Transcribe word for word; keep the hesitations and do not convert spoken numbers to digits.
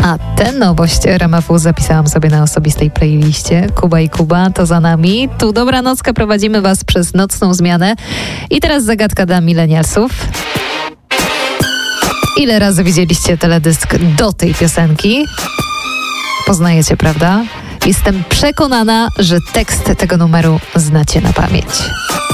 A tę nowość R M F u zapisałam sobie na osobistej playliście. Kuba i Kuba, to za nami. Tu Dobranocka, prowadzimy Was przez nocną zmianę. I teraz zagadka dla milenialsów. Ile razy widzieliście teledysk do tej piosenki? Poznajecie, prawda? Jestem przekonana, że tekst tego numeru znacie na pamięć.